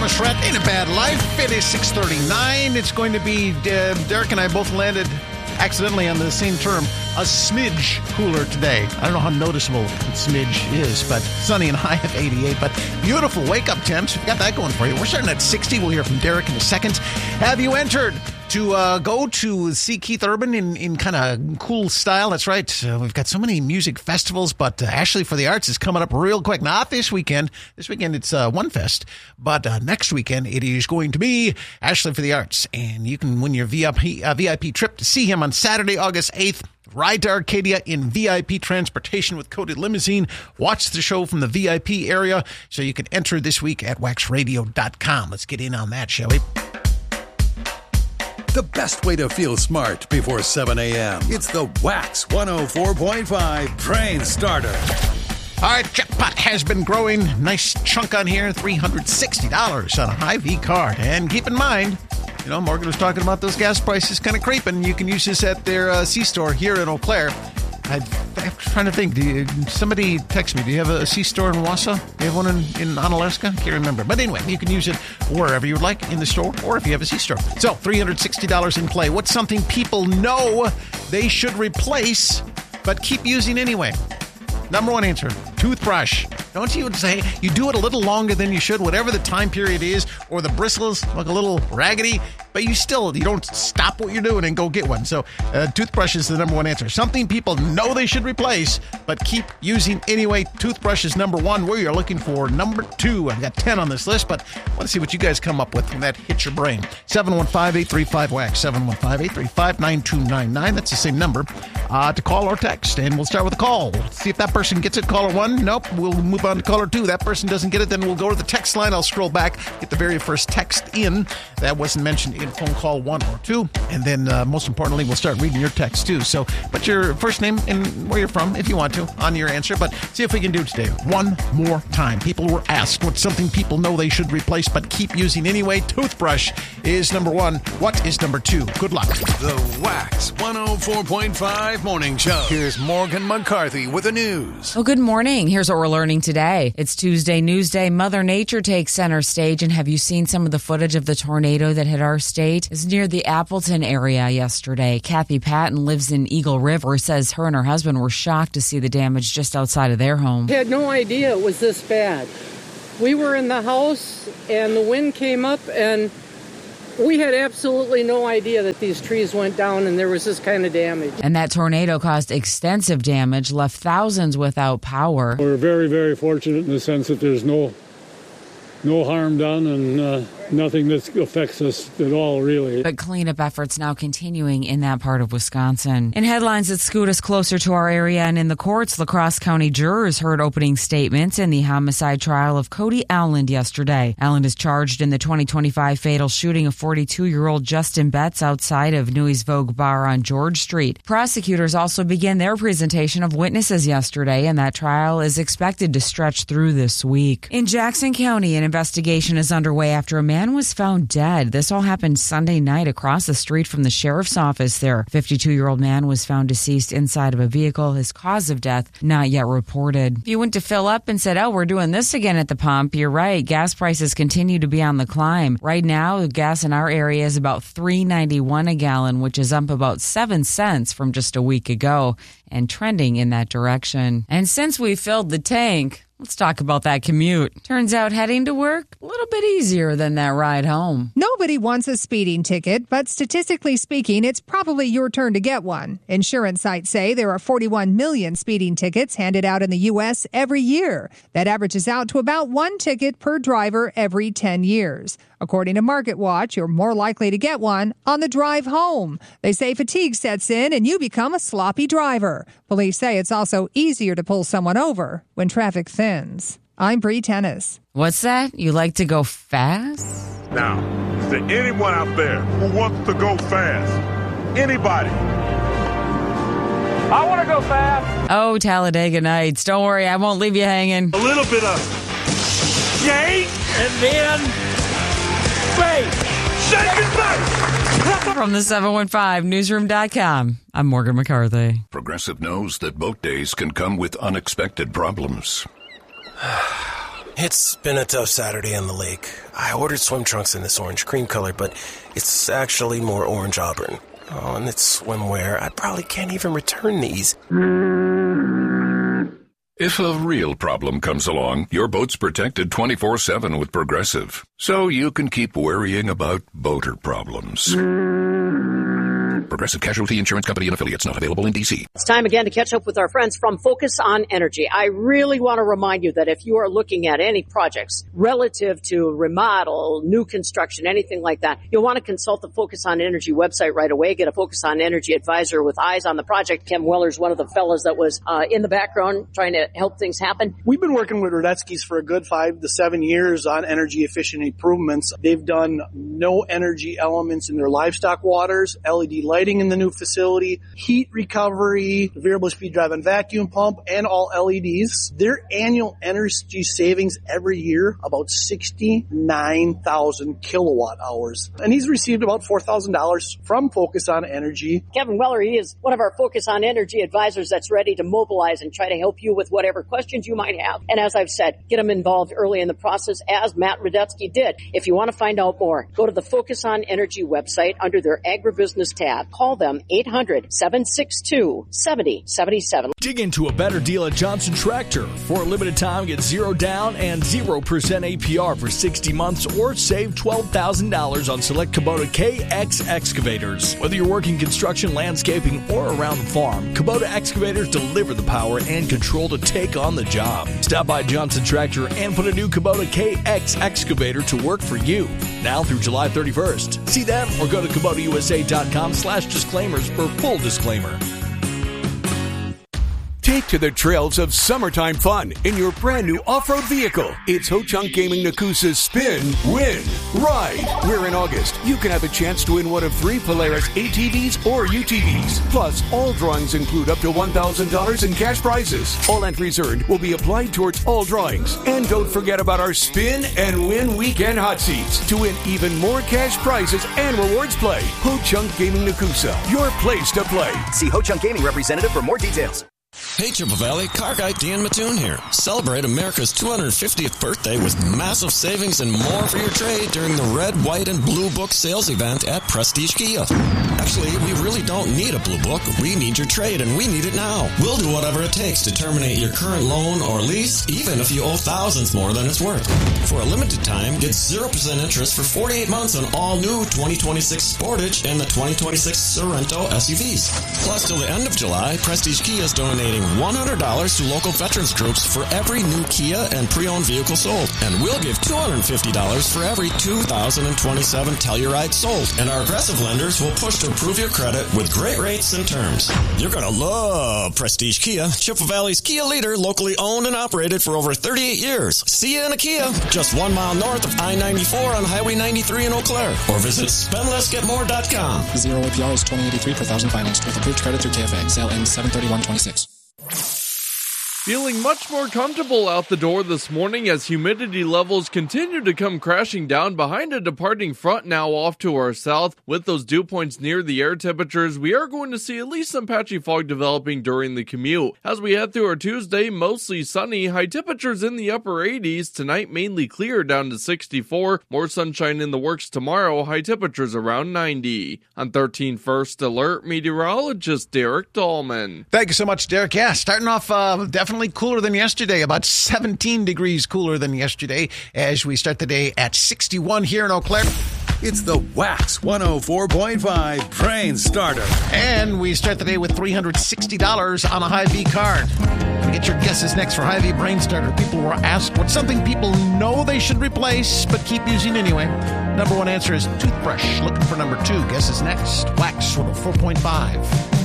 Travis Rhett, Ain't a Bad Life. It is 6:39. It's going to be, Derek and I both landed accidentally on the same term, a smidge cooler today. I don't know how noticeable smidge is, but sunny and high of 88. But beautiful wake-up temps. We've got that going for you. We're starting at 60. We'll hear from Derek in a second. Have you entered to go to see Keith Urban in kind of cool style? That's right. We've got so many music festivals, but Ashley for the Arts is coming up real quick. Not this weekend. This weekend it's One Fest, but next weekend it is going to be Ashley for the Arts, and you can win your VIP trip to see him on Saturday, August 8th. Ride to Arcadia in VIP transportation with Coded Limousine. Watch the show from the VIP area, so you can enter this week at waxradio.com. Let's get in on that, shall we? The best way to feel smart before 7 a.m. It's the Wax 104.5 Train Starter. All right, jackpot has been growing. Nice chunk on here, $360 on a Hy-Vee card. And keep in mind, you know, Morgan was talking about those gas prices kind of creeping. You can use this at their C-store here in Eau Claire. I'm trying to think. Somebody text me. Do you have a C-store in Wausau? Do you have one in Onalaska? I can't remember. But anyway, you can use it wherever you would like in the store or if you have a C-store. So, $360 in play. What's something people know they should replace but keep using anyway? Number one answer, toothbrush. Don't you say you do it a little longer than you should, whatever the time period is, or the bristles look a little raggedy, but you don't stop what you're doing and go get one. So toothbrush is the number one answer. Something people know they should replace, but keep using anyway. Toothbrush is number one. We are looking for number two. I've got 10 on this list, but I want to see what you guys come up with when that hits your brain. 715-835-WAX, 715-835-9299. That's the same number to call or text, and we'll start with a call. See if that person gets it. Caller one. Nope. We'll move on to caller two. That person doesn't get it. Then we'll go to the text line. I'll scroll back, get the very first text in that wasn't mentioned in phone call one or two. And then most importantly, we'll start reading your text too. So put your first name and where you're from if you want to on your answer. But see if we can do it today. One more time. People were asked what's something people know they should replace but keep using anyway. Toothbrush is number one. What is number two? Good luck. The Wax 104.5 Morning Show. Here's Morgan McCarthy with the news. Well, good morning. Here's what we're learning today. It's Tuesday News Day. Mother Nature takes center stage. And have you seen some of the footage of the tornado that hit our state? It's near the Appleton area yesterday. Kathy Patton lives in Eagle River, says her and her husband were shocked to see the damage just outside of their home. I had no idea it was this bad. We were in the house and the wind came up and we had absolutely no idea that these trees went down and there was this kind of damage. And that tornado caused extensive damage, left thousands without power. We're very, very fortunate in the sense that there's no harm done and nothing that affects us at all, really. But cleanup efforts now continuing in that part of Wisconsin. In headlines that scoot us closer to our area and in the courts, La Crosse County jurors heard opening statements in the homicide trial of Cody Alland yesterday. Alland is charged in the 2025 fatal shooting of 42-year-old Justin Betts outside of Newey's Vogue Bar on George Street. Prosecutors also began their presentation of witnesses yesterday, and that trial is expected to stretch through this week. In Jackson County, an investigation is underway after a man was found dead. This all happened Sunday night across the street from the sheriff's office there. 52-year-old man was found deceased inside of a vehicle. His cause of death not yet reported. If you went to fill up and said, we're doing this again at the pump, you're right. Gas prices continue to be on the climb. Right now, the gas in our area is about $3.91 a gallon, which is up about 7 cents from just a week ago and trending in that direction. And since we filled the tank, let's talk about that commute. Turns out heading to work, a little bit easier than that ride home. Nobody wants a speeding ticket, but statistically speaking, it's probably your turn to get one. Insurance sites say there are 41 million speeding tickets handed out in the U.S. every year. That averages out to about one ticket per driver every 10 years. According to MarketWatch, you're more likely to get one on the drive home. They say fatigue sets in and you become a sloppy driver. Police say it's also easier to pull someone over when traffic thins. I'm Bree Tennis. What's that? You like to go fast? Now, is there anyone out there who wants to go fast? Anybody? I want to go fast. Oh, Talladega Nights. Don't worry, I won't leave you hanging. A little bit of yay and then bait. Shake it back. From the 715newsroom.com, I'm Morgan McCarthy. Progressive knows that boat days can come with unexpected problems. It's been a tough Saturday on the lake. I ordered swim trunks in this orange cream color, but it's actually more orange auburn. Oh, and it's swimwear. I probably can't even return these. If a real problem comes along, your boat's protected 24/7 with Progressive, so you can keep worrying about boater problems. Progressive Casualty Insurance Company and Affiliates, not available in D.C. It's time again to catch up with our friends from Focus on Energy. I really want to remind you that if you are looking at any projects relative to remodel, new construction, anything like that, you'll want to consult the Focus on Energy website right away. Get a Focus on Energy advisor with eyes on the project. Ken Weller's one of the fellas that was in the background trying to help things happen. We've been working with Radetzky's for a good 5 to 7 years on energy efficient improvements. They've done no energy elements in their livestock waters, LED lighting in the new facility, heat recovery, variable speed drive and vacuum pump, and all LEDs. Their annual energy savings every year, about 69,000 kilowatt hours. And he's received about $4,000 from Focus on Energy. Kevin Weller, he is one of our Focus on Energy advisors that's ready to mobilize and try to help you with whatever questions you might have. And as I've said, get them involved early in the process, as Matt Radetzky did. If you want to find out more, go to the Focus on Energy website under their agribusiness tab. Call them 800-762-7077. Dig into a better deal at Johnson Tractor. For a limited time, get 0 down and 0% APR for 60 months or save $12,000 on select Kubota KX excavators. Whether you're working construction, landscaping, or around the farm, Kubota excavators deliver the power and control to take on the job. Stop by Johnson Tractor and put a new Kubota KX excavator to work for you. Now through July 31st. See them or go to KubotaUSA.com/disclaimers for full disclaimer. Take to the trails of summertime fun in your brand new off-road vehicle. It's Ho-Chunk Gaming Nakusa's Spin, Win, Ride. Where in August, you can have a chance to win one of 3 Polaris ATVs or UTVs. Plus, all drawings include up to $1,000 in cash prizes. All entries earned will be applied towards all drawings. And don't forget about our Spin and Win Weekend Hot Seats to win even more cash prizes and rewards play. Ho-Chunk Gaming Nakusa, your place to play. See Ho-Chunk Gaming representative for more details. Hey, Chippewa Valley, car guy Dan Mattoon here. Celebrate America's 250th birthday with massive savings and more for your trade during the Red, White, and Blue Book sales event at Prestige Kia. Actually, we really don't need a Blue Book. We need your trade, and we need it now. We'll do whatever it takes to terminate your current loan or lease, even if you owe thousands more than it's worth. For a limited time, get 0% interest for 48 months on all new 2026 Sportage and the 2026 Sorento SUVs. Plus, till the end of July, Prestige Kia is donating $100 to local veterans groups for every new Kia and pre-owned vehicle sold. And we'll give $250 for every 2027 Telluride sold. And our aggressive lenders will push to improve your credit with great rates and terms. You're going to love Prestige Kia, Chippewa Valley's Kia leader, locally owned and operated for over 38 years. See you in a Kia, just 1 mile north of I-94 on Highway 93 in Eau Claire. Or visit spendlessgetmore.com. 0 APR is $20.83 per thousand financed with approved credit through TFA. Sale ends 7/31/26. Feeling much more comfortable out the door this morning as humidity levels continue to come crashing down behind a departing front now off to our south. With those dew points near the air temperatures, we are going to see at least some patchy fog developing during the commute. As we head through our Tuesday, mostly sunny, high temperatures in the upper 80s. Tonight, mainly clear down to 64. More sunshine in the works tomorrow, high temperatures around 90. On 13 First Alert, meteorologist Derek Dahlman. Thank you so much, Derek. Yeah, starting off definitely cooler than yesterday, about 17 degrees cooler than yesterday as we start the day at 61 here in Eau Claire. It's the Wax 104.5 Train Starter. And we start the day with $360 on a Hy-Vee card. Gonna get your guesses next for Hy-Vee Brain Starter. People were asked what's something people know they should replace but keep using anyway. Number 1 answer is toothbrush. Looking for number 2. Guesses next. Wax 104.5.